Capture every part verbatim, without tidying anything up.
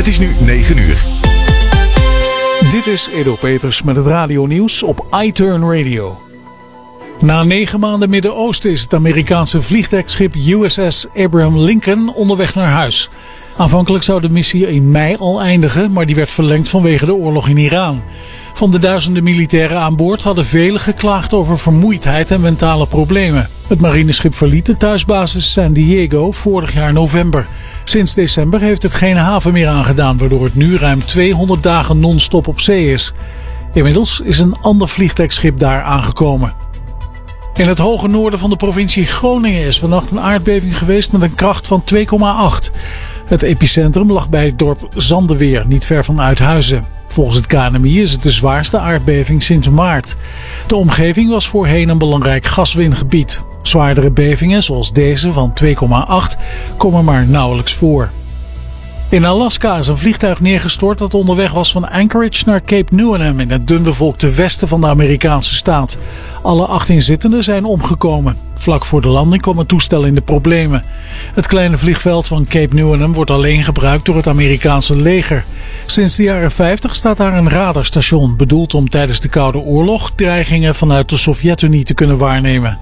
Het is nu negen uur. Dit is Edo Peters met het radionieuws op iTurn Radio. Na negen maanden Midden-Oosten is het Amerikaanse vliegdekschip U S S Abraham Lincoln onderweg naar huis. Aanvankelijk zou de missie in mei al eindigen, maar die werd verlengd vanwege de oorlog in Iran. Van de duizenden militairen aan boord hadden velen geklaagd over vermoeidheid en mentale problemen. Het marineschip verliet de thuisbasis San Diego vorig jaar november. Sinds december heeft het geen haven meer aangedaan, waardoor het nu ruim tweehonderd dagen non-stop op zee is. Inmiddels is een ander vliegdekschip daar aangekomen. In het hoge noorden van de provincie Groningen is vannacht een aardbeving geweest met een kracht van twee komma acht. Het epicentrum lag bij het dorp Zandeweer, niet ver van Uithuizen. Volgens het K N M I is het de zwaarste aardbeving sinds maart. De omgeving was voorheen een belangrijk gaswingebied. Zwaardere bevingen, zoals deze van twee komma acht, komen maar nauwelijks voor. In Alaska is een vliegtuig neergestort dat onderweg was van Anchorage naar Cape Newinham in het dunbevolkte westen van de Amerikaanse staat. Alle acht inzittenden zijn omgekomen. Vlak voor de landing kwam het toestel in de problemen. Het kleine vliegveld van Cape Newinham wordt alleen gebruikt door het Amerikaanse leger. Sinds de jaren vijftig staat daar een radarstation, bedoeld om tijdens de Koude Oorlog dreigingen vanuit de Sovjet-Unie te kunnen waarnemen.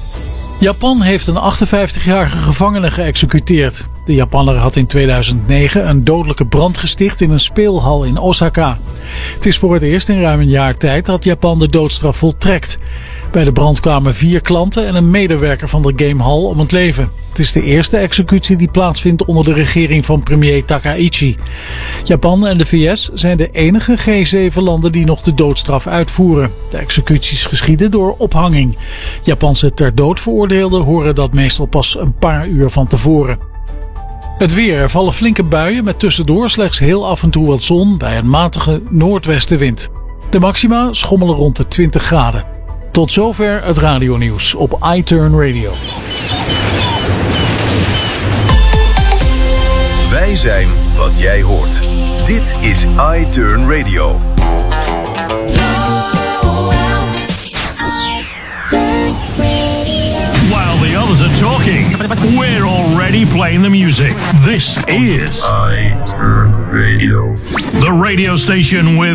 Japan heeft een achtenvijftigjarige gevangene geëxecuteerd. De Japanner had in tweeduizend negen een dodelijke brand gesticht in een speelhal in Osaka. Het is voor het eerst in ruim een jaar tijd dat Japan de doodstraf voltrekt. Bij de brand kwamen vier klanten en een medewerker van de gamehal om het leven. Het is de eerste executie die plaatsvindt onder de regering van premier Takaichi. Japan en de V S zijn de enige G zeven landen die nog de doodstraf uitvoeren. De executies geschieden door ophanging. Japanse ter dood veroordeelden horen dat meestal pas een paar uur van tevoren. Het weer. Er vallen flinke buien met tussendoor slechts heel af en toe wat zon bij een matige noordwestenwind. De maxima schommelen rond de twintig graden. Tot zover het radionieuws op iTurn Radio. Wij zijn wat jij hoort. Dit is iTurn Radio. While the others are talking, we're already playing the music. This is iTurn Radio. The radio station with